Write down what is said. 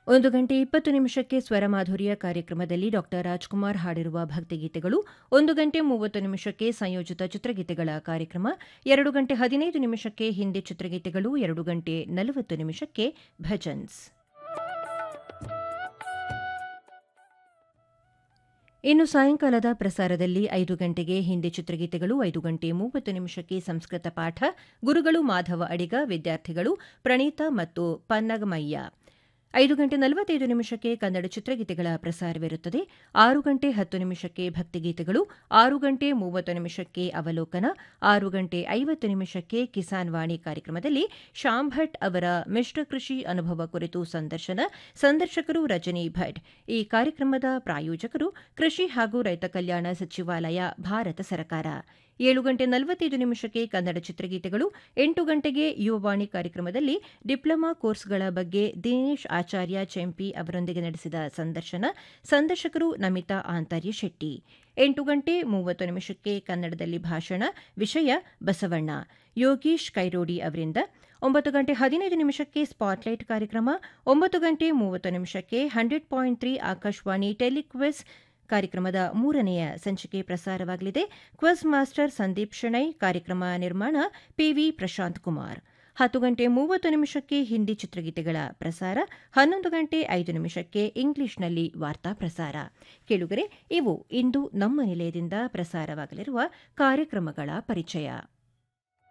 1:20 ಸ್ವರಮಾಧುರ್ಯ ಕಾರ್ಯಕ್ರಮದಲ್ಲಿ ಡಾ ರಾಜ್ಕುಮಾರ್ ಹಾಡಿರುವ ಭಕ್ತಿಗೀತೆಗಳು, 1:30 ಸಂಯೋಜಿತ ಚಿತ್ರಗೀತೆಗಳ ಕಾರ್ಯಕ್ರಮ, 2:15 ಹಿಂದಿ ಚಿತ್ರಗೀತೆಗಳು, 2:40 ಭಜನ್ಸ್. ಇನ್ನು ಸಾಯಂಕಾಲದ ಪ್ರಸಾರದಲ್ಲಿ 5 ಗಂಟೆಗೆ ಹಿಂದಿ ಚಿತ್ರಗೀತೆಗಳು, 5:30 ಸಂಸ್ಕೃತ ಪಾಠ, ಗುರುಗಳು ಮಾಧವ ಅಡಿಗ, ವಿದ್ಯಾರ್ಥಿಗಳು ಪ್ರಣೀತಾ ಮತ್ತು ಪನ್ನಗಮಯ್ಯ. 5:45 ಕನ್ನಡ ಚಿತ್ರಗೀತೆಗಳ ಪ್ರಸಾರವಿರುತ್ತದೆ. 6:10 ಭಕ್ತಿಗೀತೆಗಳು, 6:30 ಅವಲೋಕನ, 6:50 ಕಿಸಾನ್ ವಾಣಿ ಕಾರ್ಯಕ್ರಮದಲ್ಲಿ ಶ್ಯಾಮ್ ಭಟ್ ಅವರ ಮಿಶ್ರ ಕೃಷಿ ಅನುಭವ ಕುರಿತು ಸಂದರ್ಶಕರು ರಜನಿ ಭಟ್. ಈ ಕಾರ್ಯಕ್ರಮದ ಪ್ರಾಯೋಜಕರು ಕೃಷಿ ಹಾಗೂ ರೈತ ಕಲ್ಯಾಣ ಸಚಿವಾಲಯ, ಭಾರತ ಸರ್ಕಾರ. 7:45 ಕನ್ನಡ ಚಿತ್ರಗೀತೆಗಳು, 8 ಗಂಟೆಗೆ ಯುವವಾಣಿ ಕಾರ್ಯಕ್ರಮದಲ್ಲಿ ಡಿಪ್ಲೊಮಾ ಕೋರ್ಸ್ಗಳ ಬಗ್ಗೆ ದಿನೇಶ್ ಆಚಾರ್ಯ ಚೆಂಪಿ ಅವರೊಂದಿಗೆ ನಡೆಸಿದ ಸಂದರ್ಶಕರು ನಮಿತಾ ಆಂತರ್ಯ ಶೆಟ್ಟಿ. 8:30 ಕನ್ನಡದಲ್ಲಿ ಭಾಷಣ, ವಿಷಯ ಬಸವಣ್ಣ, ಯೋಗೀಶ್ ಕೈರೋಡಿ ಅವರಿಂದ. 9:15 ಸ್ಪಾಟ್ಲೈಟ್ ಕಾರ್ಯಕ್ರಮ, 9:30 100.3 ಆಕಾಶವಾಣಿ ಟೆಲಿಕ್ವಿಸ್ ಕಾರ್ಯಕ್ರಮದ 3ನೇ ಸಂಚಿಕೆ ಪ್ರಸಾರವಾಗಲಿದೆ. ಕ್ವಿಜ್ ಮಾಸ್ಟರ್ ಸಂದೀಪ್ ಶೆಣೈ, ಕಾರ್ಯಕ್ರಮ ನಿರ್ಮಾಣ ಪಿವಿ ಪ್ರಶಾಂತ್ ಕುಮಾರ್. 10:30 ಹಿಂದಿ ಚಿತ್ರಗೀತೆಗಳ ಪ್ರಸಾರ, 11:05 ಇಂಗ್ಲಿಷ್ನಲ್ಲಿ ವಾರ್ತಾ ಪ್ರಸಾರ. ಕೇಳುಗರೆ, ಇವು ಇಂದು ನಮ್ಮ ನಿಲಯದಿಂದ ಪ್ರಸಾರವಾಗಲಿರುವ ಕಾರ್ಯಕ್ರಮಗಳ ಪರಿಚಯ.